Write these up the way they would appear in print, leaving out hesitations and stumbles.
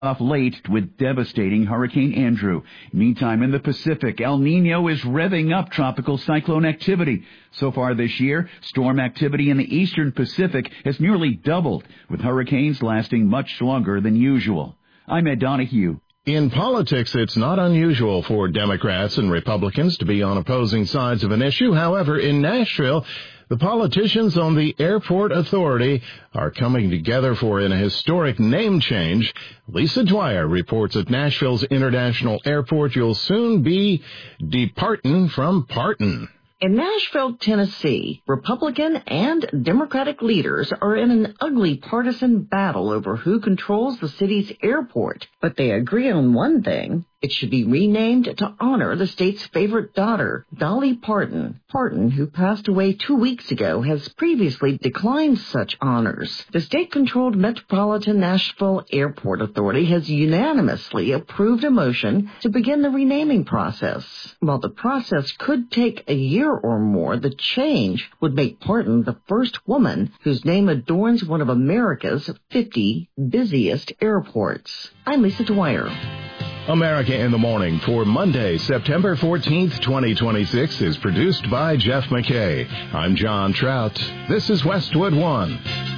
off late with devastating Hurricane Andrew. Meantime, in the Pacific, El Nino is revving up tropical cyclone activity. So far this year, storm activity in the eastern Pacific has nearly doubled, with hurricanes lasting much longer than usual. I'm Ed Donahue. In politics, it's not unusual for Democrats and Republicans to be on opposing sides of an issue. However, in Nashville, the politicians on the airport authority are coming together for an historic name change. Lisa Dwyer reports at Nashville's International Airport you'll soon be departin' from partin'. In Nashville, Tennessee, Republican and Democratic leaders are in an ugly partisan battle over who controls the city's airport. But they agree on one thing. It should be renamed to honor the state's favorite daughter, Dolly Parton. Parton, who passed away 2 weeks ago, has previously declined such honors. The state-controlled Metropolitan Nashville Airport Authority has unanimously approved a motion to begin the renaming process. While the process could take a year or more, the change would make Parton the first woman whose name adorns one of America's 50 busiest airports. I'm Lisa Dwyer. America in the Morning for Monday, September 14th, 2026 is produced by Jeff McKay. I'm John Trout. This is Westwood One.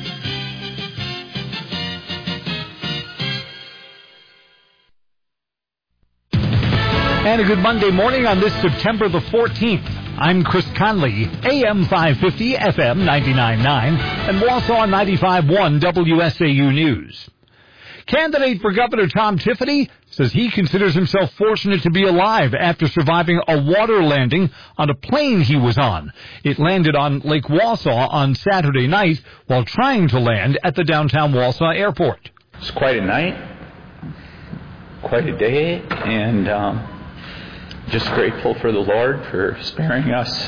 And a good Monday morning on this September the 14th. I'm Chris Conley, AM 550, FM 99.9, and Wausau 95.1 WSAU News. Candidate for Governor Tom Tiffany says he considers himself fortunate to be alive after surviving a water landing on a plane he was on. It landed on Lake Wausau on Saturday night while trying to land at the downtown Wausau airport. It's quite a night, quite a day, and just grateful for the Lord for sparing us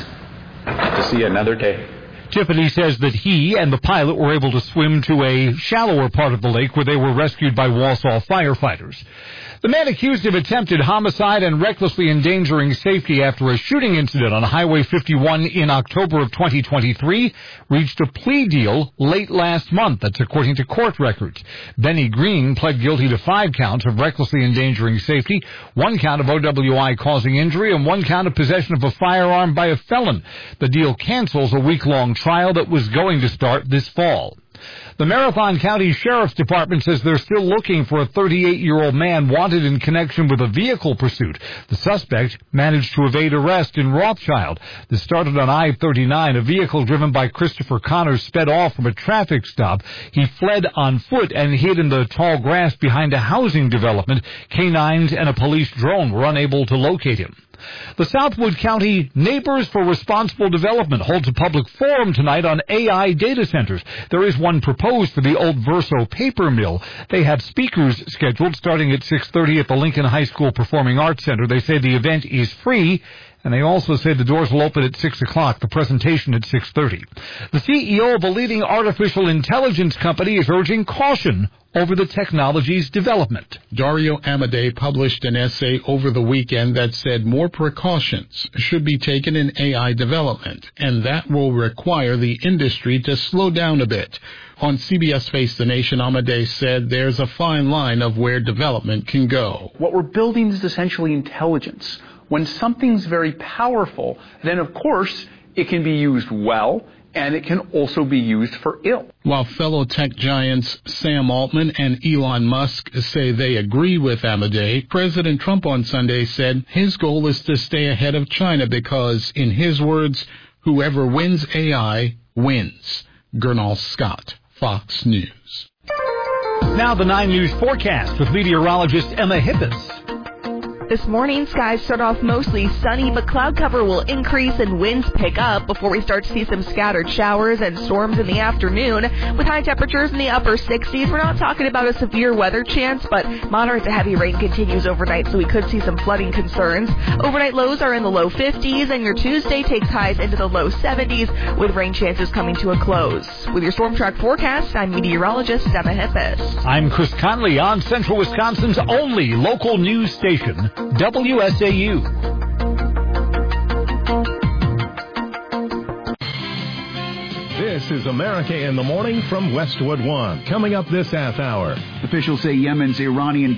to see another day. Tiffany says that he and the pilot were able to swim to a shallower part of the lake where they were rescued by Wausau firefighters. The man accused of attempted homicide and recklessly endangering safety after a shooting incident on Highway 51 in October of 2023 reached a plea deal late last month. That's according to court records. Benny Green pled guilty to 5 counts of recklessly endangering safety, 1 count of OWI causing injury, and 1 count of possession of a firearm by a felon. The deal cancels a week-long trial that was going to start this fall. The Marathon County Sheriff's Department says they're still looking for a 38-year-old man wanted in connection with a vehicle pursuit. The suspect managed to evade arrest in Rothschild. This started on I-39. A vehicle driven by Christopher Connors sped off from a traffic stop. He fled on foot and hid in the tall grass behind a housing development. Canines and a police drone were unable to locate him. The Southwood County Neighbors for Responsible Development holds a public forum tonight on AI data centers. There is one proposed for the old Verso paper mill. They have speakers scheduled starting at 6:30 at the Lincoln High School Performing Arts Center. They say the event is free, and they also say the doors will open at 6 o'clock, the presentation at 6:30. The CEO of a leading artificial intelligence company is urging caution over the technology's development. Dario Amodei published an essay over the weekend that said more precautions should be taken in AI development, and that will require the industry to slow down a bit. On CBS Face the Nation, Amodei said there's a fine line of where development can go. What we're building is essentially intelligence. When something's very powerful, then of course it can be used well, and it can also be used for ill. While fellow tech giants Sam Altman and Elon Musk say they agree with Amodei, President Trump on Sunday said his goal is to stay ahead of China because, in his words, whoever wins AI wins. Gernal Scott, Fox News. Now the 9 News forecast with meteorologist Emma Hippis. This morning, skies start off mostly sunny, but cloud cover will increase and winds pick up before we start to see some scattered showers and storms in the afternoon. With high temperatures in the upper 60s, we're not talking about a severe weather chance, but moderate to heavy rain continues overnight, so we could see some flooding concerns. Overnight lows are in the low 50s, and your Tuesday takes highs into the low 70s, with rain chances coming to a close. With your Storm Track forecast, I'm meteorologist Emma Hippis. I'm Chris Conley on Central Wisconsin's only local news station, WSAU. This is America in the Morning from Westwood One. Coming up this half hour. Officials say Yemen's Iranian